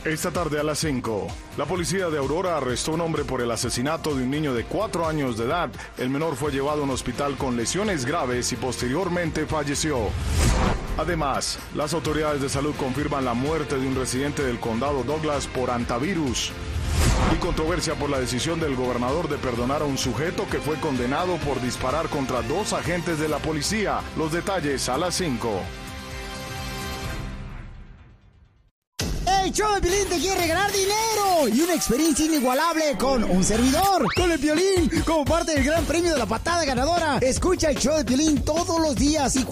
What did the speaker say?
Esta tarde a las 5, la policía de Aurora arrestó a un hombre por el asesinato de un niño de 4 años de edad. El menor fue llevado a un hospital con lesiones graves y posteriormente falleció. Además, las autoridades de salud confirman la muerte de un residente del condado Douglas por antivirus. Y controversia por la decisión del gobernador de perdonar a un sujeto que fue condenado por disparar contra 2 agentes de la policía. Los detalles a las 5. El show de Piolín te quiere regalar dinero y una experiencia inigualable con un servidor, con el Piolín, como parte del gran premio de la patada ganadora. Escucha el show de Piolín todos los días y